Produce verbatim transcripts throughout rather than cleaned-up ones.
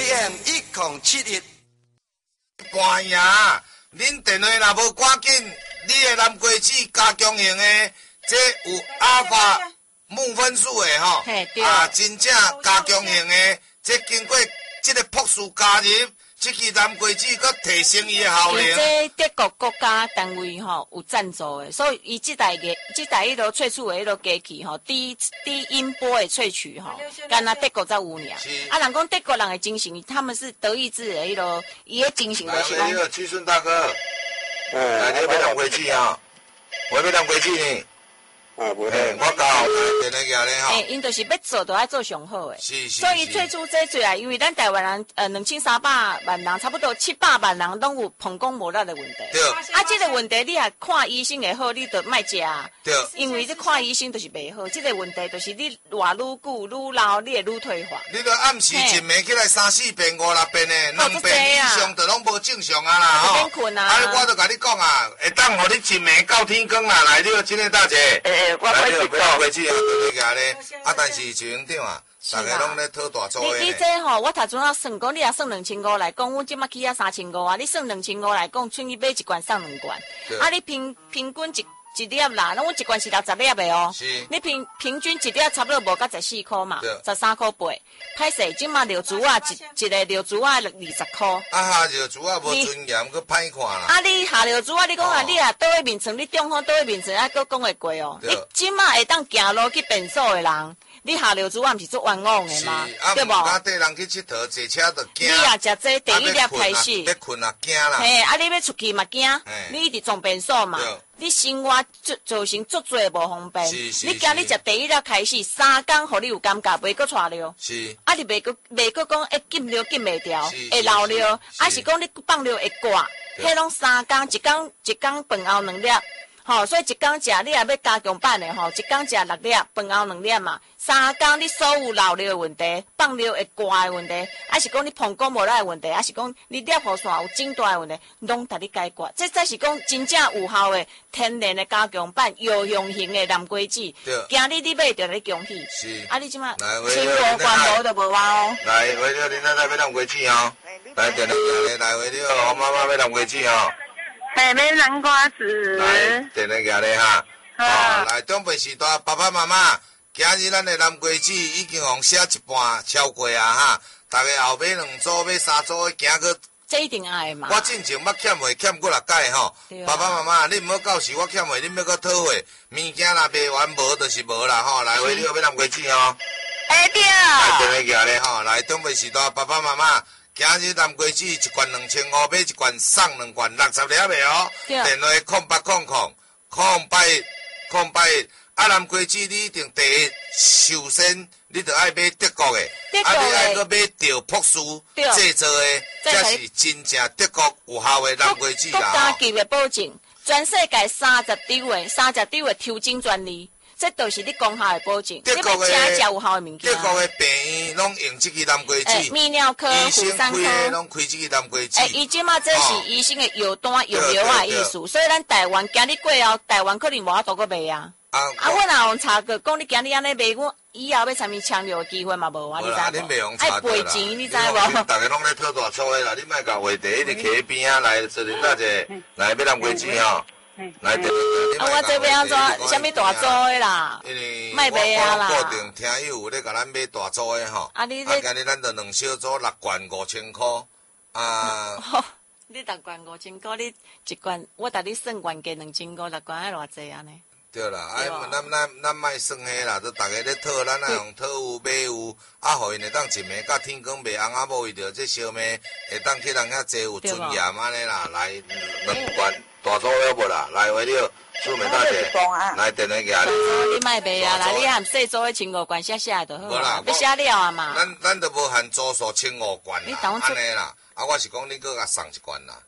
A M 一零七一。 半夜，恁电话若无赶紧，你的蓝龟子加强型的，这有阿法木分数的吼，啊，真正加强型的，这经过这个朴素加入。这支蓝龟子佮提升伊的效能。 这德国国家单位吼有赞助的，所以伊这台个这台迄落萃取的迄落机器吼，低低音波的萃取吼，干那德国才有尔。啊，人讲德国人的精神，他们是德意志的迄落，伊的精神就是讲。 来，屈顺大哥，嗯，来，你要蓝龟子啊？我要蓝龟子呢。啊，袂嘿，我教电来个咧吼。 诶，因就是要做，就要做上好诶。 是是。 所以最初这最啊，因为咱台湾人呃两千三百万人，差不多七百万人拢有膀胱无力的问题。 对。 啊，这个问题你也看医生会好，你就莫食。 对。 因为你看医生就是袂好，这个问题就是你活愈久愈老，你会愈退化。 你着暗时一暝起来三四遍、五六遍的，两遍以上就拢无正常啊啦吼。 免困啊。 啊，我着甲你讲啊，会当互你一暝到天光啦，来，你真诶大姐。 诶，我来，你要要回去啊，对个咧。啊，但是就院长啊，大家拢咧讨大做诶。 你你这吼，我头先啊算讲，你也算两千五来讲，阮即马起啊三千五啊，你算两千五来讲，剩去买一罐送两罐。啊，你平平均一一粒啦，那阮一罐是六十粒的哦。 是。 你平平均一粒差不多无到十四块嘛，十三块八。歹势，即马柳竹啊，一一个柳竹啊二十块。 啊哈，柳竹啊无尊严，佫歹看啦。 啊，你下柳竹啊，你讲啊，你啊倒位面床，你中风倒位面床，啊，佫讲会过哦。你即马会当行路去便所的人。你下流珠啊，毋是做冤枉的吗？对无？ 啊，缀人去佚佗，坐车就惊。 你也食这第一粒开始， 要困啊惊啦。 嘿，啊，你要出去嘛惊，你一直装便所嘛，你生活造造成足多无方便。你今日食第一粒开始，三工互你有感觉，袂阁带尿。 是。 啊，你袂阁袂阁讲会禁尿禁袂掉，会流尿，啊是讲你放尿会挂，迄拢三工，一工一工饭后两粒。吼、哦，所以一工食你也要加强版的吼，一工食六粒，饭后两粒嘛。三工你所有流尿的问题、放尿会挂的问题，还是讲你膀胱无力的问题，还是讲你尿壶线有肿大的问题，拢甲你解决。这才是讲真正有效的天然的加强版药用型的蓝龟子。今日你买着你恭喜。 是。 啊，你即马千五罐无就无啊哦。 来，为了恁奶奶要蓝龟子哦。来，电来电来，为了我妈妈要蓝龟子哦。 妹妹南瓜子， 来，电来个咧哈，哦，来中北时代，爸爸妈妈，今日咱的蓝龟子已经互写一半超过啊哈，大家后尾两组、尾三组行去。 这一定爱嘛。 我进前捌欠货，欠过六届吼。爸爸妈妈，你毋好到时我欠货，你要搁讨货，物件若卖完无，就是无啦吼。来，为了要蓝龟子哦。 哎对。 来，电来个咧吼，来中北时代，爸爸妈妈。今日蓝龟子一罐两千五，买一罐送两罐六十粒的哦。电话空八空空空八空八，啊蓝龟子你一定第一首先你着爱买德国的，啊你爱搁买着朴素制作的，这是真正德国有效的蓝龟子啦。 国家级的保证，全世界三十周的三十周的抽检专利。这都是你功效的保证，你要真正有效的物件。 德国的病院拢用这个蓝龟子， 泌尿科、妇产科拢开这个蓝龟子。 诶，伊即马这是医生的药单用药的意思，所以咱台湾今日过后，台湾可能无法度个卖啊。啊，啊，我若用查过，讲你今日安尼卖，我以后要啥物抢药机会嘛无啊？你知无？爱赔钱，你知无？ 大家拢咧讨大错的啦，你莫甲话题一直徛边啊来，做恁大姐来要蓝龟子吼。来，啊！ 我这边安怎？啥物大组的啦？卖卖啊啦！ 固定听友咧，甲咱买大组的吼。啊，你这今日咱着两小组六罐五千箍啊。 你六罐五千箍，你一罐我逐日算原价两千五，六罐爱偌济安尼？ 对啦，哎，咱咱咱莫算迄啦，都逐个咧讨，咱爱用讨有买有，啊，互因会当一暝到天光袂红啊，无为着这小妹会当去人遐坐有尊严安尼啦，来两罐。大组了无啦？来回了，出门大姐，来电话给你。 你卖卖啊啦！你含细组的千五罐写写就好啦，要写了啊嘛。 咱咱都无含组数千五罐啦，安尼啦。啊，我是讲你搁甲送一罐啦。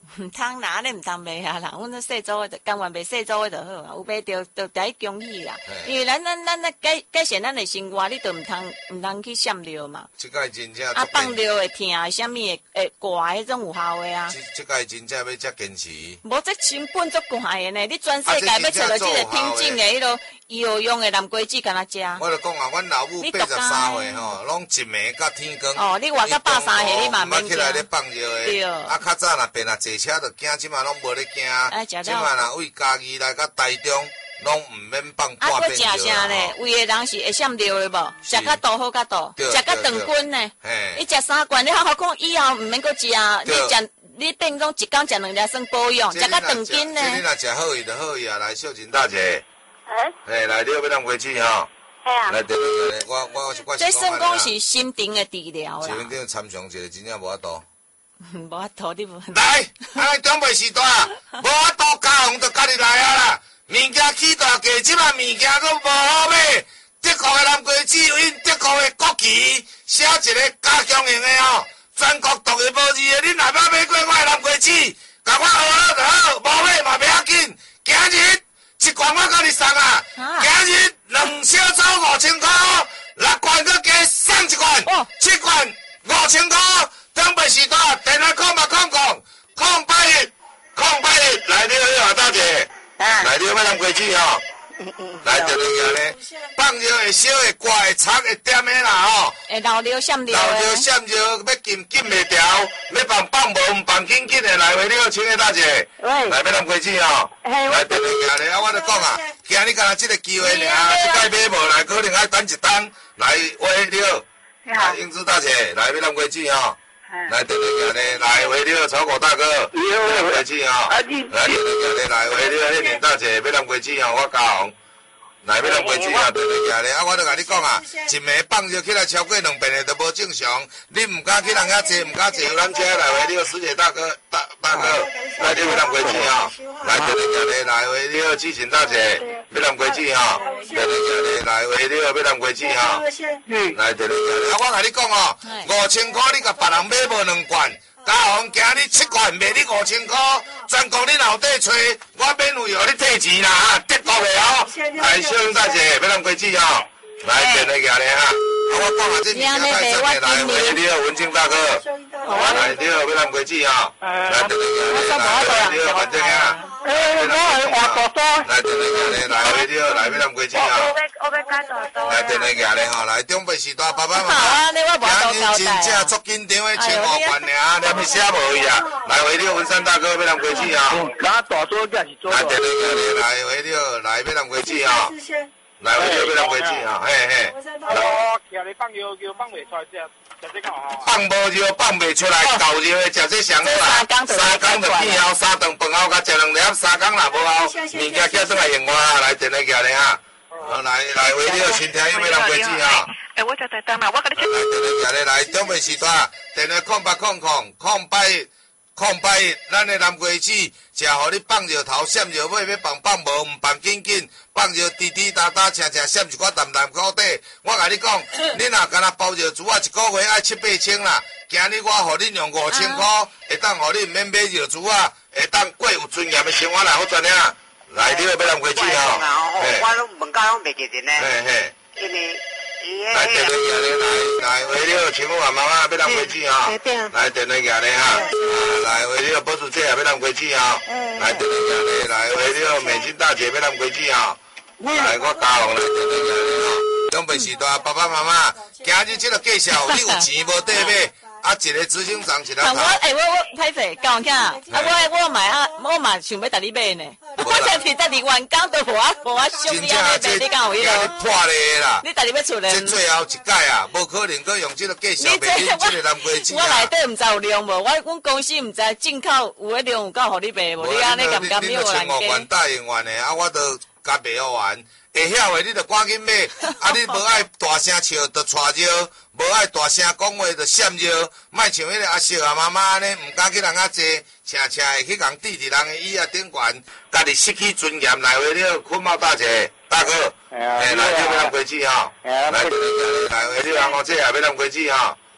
唔通啦，你唔通卖啊啦！阮这细组的，甘愿卖细组的就好啊。有卖着就第一恭喜啦，因为咱咱咱咧改改善咱的生活，你就唔通唔通去闪尿嘛。 这个真正啊，放尿会疼，啥物会会挂迄种有效的啊。 这这个真正要遮坚持。 无这成本足怪的呢，你全世界要找到这个品种的迄落药用的蓝桂枝，敢若食。 我就讲啊，阮老母八十三岁吼，拢一暝到天光。 哦，你活到八三岁，你嘛免惊。 起来咧放尿的。对。啊，较早若变啊坐车就惊，即马拢无咧惊。即马若为家己来到台中，拢唔免放半遍尿。啊， 佫食啥呢？有的人是会闪尿的无？食较多好较多，食较长均呢。你食三罐，你好好讲以后唔免佫食啊！你食。你变讲一天食两粒算保养，食较长斤呢。 你若食好伊就好伊啊！来，秀琴大姐。哎。哎，来，你要当回去吼。 系啊。 来，对对对，我我我。 这算讲是心情的治疗啦。 心情参详一个真正无法度。 无法度你无。 来，哎，中北时代，无法度家红就家己来啊啦！物件起大价，即马物件佫无好买。德国的蓝桂枝因德国的国旗写一个加强型的哦。全国独一无二的，恁若要买过我的蓝桂枝，甲我学了就好，无买嘛袂要紧。今日一罐我甲你送啊，今日两小组五千块，六罐佮加送一罐，七罐五千块。东北时代电话空嘛空空空八一空八一，来你好，大姐，来你要买蓝桂枝吼。来就那个咧，放尿会烧会刮会擦会点的啦吼。 会流尿闪尿流尿闪尿要禁禁袂掉，要放放无唔放紧紧的来回了，请个大姐。喂。来要咱开始吼。来就那个咧，啊我就讲啊，今日敢若这个机会尔，这届买无来，可能爱等一等来回了。来，英姿大姐，来要咱开始吼。来就那个咧，来回了，草果大哥，来开始吼。来就那个咧，来回了，迄年大姐要咱开始吼，我教。来，要咱回去啊，对对个咧，啊，我都甲你讲啊，一暝放尿起来超过两遍的都无正常，你唔敢去人遐坐，唔敢坐游览车来回了，师姐大哥大大哥，来你要咱回去啊，来对对个咧，来回了，志勤大姐，要咱回去啊，对对个咧，来回了，要咱回去啊，来对对个咧，啊，我甲你讲哦，五千块你甲别人买无两罐。嘉宏今日七罐卖你五千块，全国你老底找，我免费予你退钱啦哈，德国的哦。来，小英大姐，要咱开始哦。来，电来个咧哈。啊，我讲下这物件太真的，来，喂，你好，文静大哥。来，你好，要咱开始哦。来，电来个咧，来，你好，反正啊。诶，我系华国多。来，电来个咧，来，喂，你好，来，要咱开始哦。我要加大多。来，电来个咧吼，来，中北时代爸爸妈妈。今日真正足紧张的千五万尔，你咪写无伊啊？来，喂，你好，文山大哥，要咱开始哦。 那大做假是做。 来，电来个咧，来，喂，你好，来，要咱开始哦。来，喂，你好，要咱开始哦，嘿嘿。 我今日放尿尿放袂出来，食食这个好。 放无尿放袂出来，够尿的食这上好啦。三工就变后，三顿饭后甲食两粒，三工若无后，物件叫转来用我来电来个咧哈。来来，喂，你好，身体要咱开始哦。 诶，我就在等啦，我甲你来，电来个咧，来，中北时代，电话空八空空空八空八，咱的蓝桂枝，食互你放尿头，闪尿尾，要放放无，唔放紧紧，放尿滴滴答答，请请闪一寡淡淡膏底。我甲你讲，你若干那包尿珠啊，一个月爱七八千啦。今日我互你用五千块，会当互你唔免买尿珠啊，会当过有尊严的生活来好赚呀。来，你要要咱开始哦。 我拢问到拢袂记得呢。 嘿嘿。 因为。 来，电话个咧，来来，喂，你好，请问妈妈要咱开始哈。来，电话个咧哈。来，喂，你好，博主姐要咱开始哈。来，电话个咧，来，喂，你好，美金大姐要咱开始哈。来，我嘉宏来，电话个咧哈。东北时代爸爸妈妈，今日这个介绍，你有钱无得买？啊，一个执行长，一个头。 我诶，我我歹势，教囝，啊，我我买啊，我嘛想要带你买呢。我才提带你员工都无啊无啊，想你啊买，你敢有迄个？ 破咧啦！ 你带你要出来？ 这最后一届啊，无可能搁用这个介绍卖你这个蓝桂枝啊。 我内底唔知有量无，我阮公司唔知进口有迄量有够互你卖无？你安尼敢唔敢买有人千五元答应完的，啊，我都甲卖好完。会晓的你就赶紧买，啊，你无爱大声笑，就带尿。无爱大声讲话就闪尿，莫像迄个阿叔阿妈妈安尼，唔敢去人遐坐，车车的去共滴伫人的椅仔顶悬，家己失去尊严来回了。坤茂大姐，大哥，哎，来，要咱开始吼，来，来回了，阿公姐也要咱开始吼，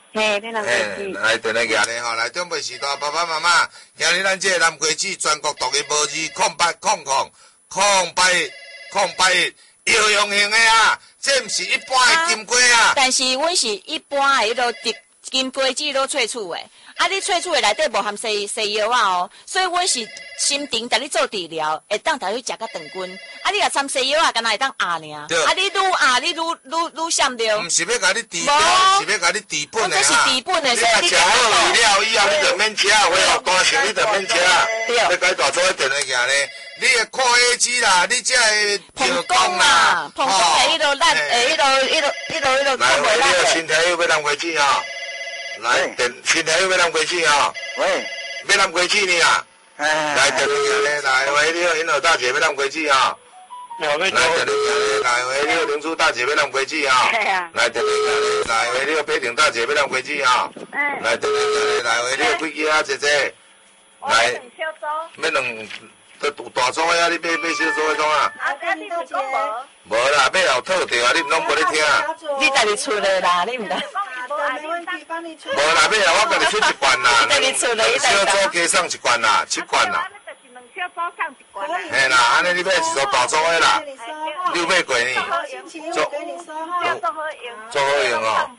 嘿，你南瓜子。 来，电来举咧吼，来长辈时代爸爸妈妈，今日咱这个南瓜子全国独一无二，空八空空空八空八药用型的啊，这毋是一般的金龟啊。 但是阮是一般的迄落金金龟子都萃取的，啊，你萃取的内底无含西西药啊哦，所以阮是心停，甲你做治疗，会当带去食甲长筋。啊，你若掺西药啊，敢若会当压尔。啊，你愈压你愈愈愈闪着。毋是要甲你治标，是要甲你治本的啊。 这是治本的，所以你食好饲料以后，你就免食，回后大成你就免食。 对。 要改大做一电来行咧，你的看 A 机啦，你这个膀胱啦，膀胱的迄落烂，诶，迄落迄落迄落迄落来，我你个身体要南瓜子哈。来，电身体要南瓜子哈。 喂。 要南瓜子呢啊？来，电来行咧，来，喂，你好，引导大姐要南瓜子哈。来，电来行咧，来，喂，你好，林珠大姐要南瓜子哈。来，电来行咧，来，喂，你好，佩婷大姐要南瓜子哈。来，电来行咧，来，喂，你好，贵姐啊，姐姐。来。要两。都有大组的啊！你买买小组的种啊？ 啊，啊，你唔讲无？ 无啦，买后套着啊！你拢无咧听。 你家己出的啦，你唔得。 无啦，买后我家己出一罐啦。 家己出的， 小组加送一罐啦，七罐啦。嘿啦，安尼你买是做大组的啦。你有买过呢？做做好用哦。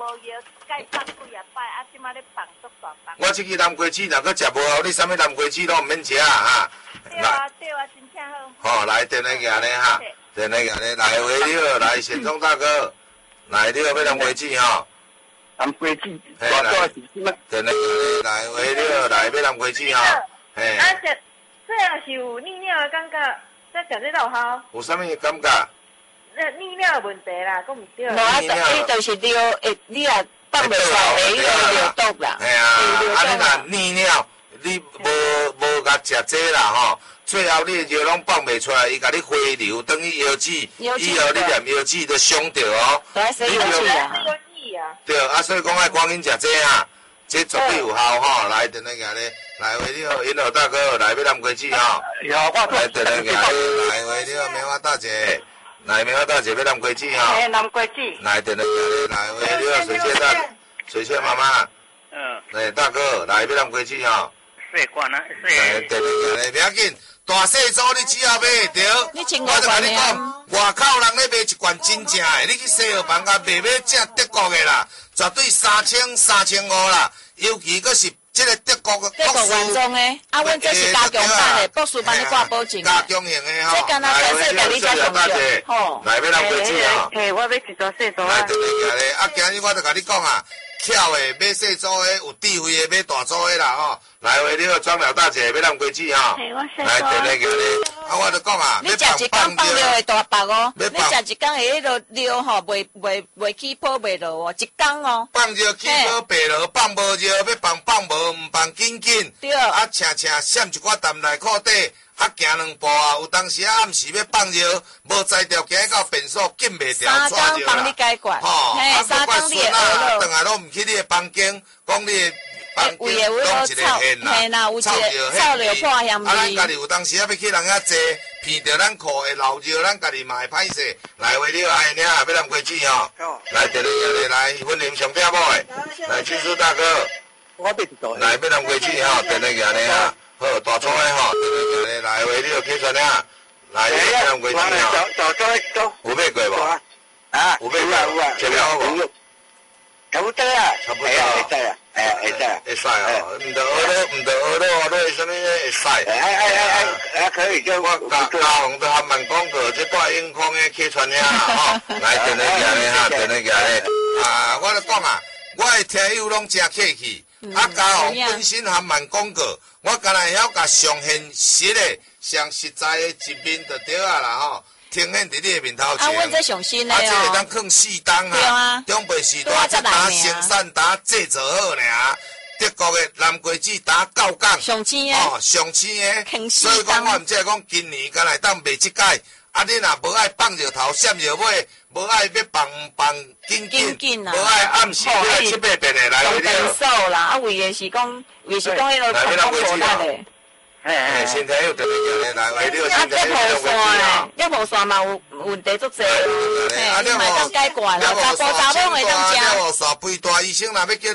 我这支南瓜子若搁食无好，你啥物南瓜子拢毋免食啊哈。 对啊，对啊，真正好。 好，来电来行咧哈，电来行咧，来喂你好，来贤忠大哥，来你好要南瓜子吼。 南瓜子， 嘿来，电来行咧，来喂你好，来要南瓜子吼。嘿。 啊，这这也是有利尿的感觉，这食这有效。 有啥物感觉？ 那利尿的问题啦，讲毋对。 无啊，伊就是尿，诶，你若放袂出来，伊就尿毒啦。 嘿啊，啊你若利尿。你无无甲食这啦吼，最后你药拢放袂出来，伊甲你回流，等于药剂，以后你念药剂就伤着哦。 你药剂啊。 对啊，所以讲爱赶紧食这啊，这绝对有效吼。来，等下个咧，来喂你好，引导大哥，来要南瓜子吼。 有我。 来，等下个咧，来喂你好，棉花大姐，来棉花大姐要南瓜子吼。 哎，南瓜子。来， 等下个咧，来喂你好，水仙大，水仙妈妈。嗯。来，大哥，来要南瓜子吼。 细罐啊，细。 对对对，不要紧，大细组你只要买会着。 你请我就甲你讲，外口人咧卖一罐真正的，你去西药房甲卖买正德国的啦，绝对三千三千五啦。尤其佫是这个德国的。 德国原装的，啊，阮这是加强版的，博士班你挂保证。 加强型的吼。 这干那彩色甲你加强的， 吼。来要南瓜子吼。 嘿，我要一组细组啊。 来，对对对，啊，今日我就甲你讲啊。巧的买细组的，有智慧的买大组的啦吼。来，喂，你好，庄了大姐，买南瓜子吼。来，电来叫你。啊，我就讲啊， 你食一缸放尿会大白哦，你食一缸的迄落尿吼，袂袂袂起泡袂落哦，一缸哦。 放尿起泡白落，放无尿要放放无，唔放紧紧。 对。 啊，请请闪一寡淡内裤底，啊，行两步啊，有当时啊，暗时要放尿，无才调行到便所进袂掉， 三缸帮你解决。 吼，啊， 三缸你会啊，等下拢唔去你的房间，讲你的房间拢一个hen啦，臭着臭着破香味。 啊，咱家己有当时啊要去人遐坐，闻着咱裤的老热，咱家己嘛会歹势。来，为你爱领要南瓜子吼。来，第二个来，婚姻上点某的，来，金叔大哥。 我袂知道。 来，要南瓜子吼，第二个咧啊。好，大葱的吼，来喂，你有去穿俩？来，要南瓜子吼。 走走走。 有买过无？ 啊， 有买过， 有啊， 食了好无？ 差不多啊， 差不多。 会使啊，哎，会使啊。 会使哦，唔得学了，唔得学了，学了什么会使？ 哎哎哎哎，还可以，就我加加红都还蛮讲过，这带硬空的去穿俩吼。来，等下行咧哈，等下行咧。啊，我咧讲啊，我的听友拢真客气。啊，嘉宏本身还蛮广告，我干来晓甲上现实的、上实在的一面就对啊啦吼，呈现伫你的面头前。 啊，阮这上新的哦。 啊，这会当放四档啊，中辈时代这打生产打制作好呢。德国的南瓜子打九港， 上青的哦，上青的，所以讲我毋只讲今年干来当卖即届，啊，你若无爱放热头、闪热尾。无爱要放放紧紧，无爱暗时要七八遍的来回了。 动手啦，啊为的是讲，为是讲迄个成功无力的。 嘿嘿，身体有特别强的来回了，身体有特别强。尿泡线嘛有问题足济，嘿，你嘛当解决啦，查甫查某会当食。 尿泡线肥大医生若要叫。